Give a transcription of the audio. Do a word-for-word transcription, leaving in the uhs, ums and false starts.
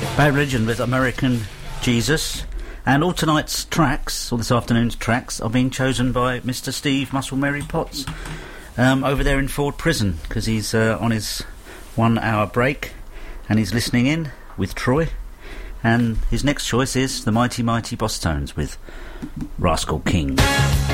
Bad Religion with American Jesus. And all tonight's tracks, or this afternoon's tracks, are being chosen by Mister Steve Muscle Mary Potts um, over there in Ford Prison, because he's uh, on his one-hour break and he's listening in with Troy. And his next choice is the Mighty Mighty Boss Tones with Rascal King.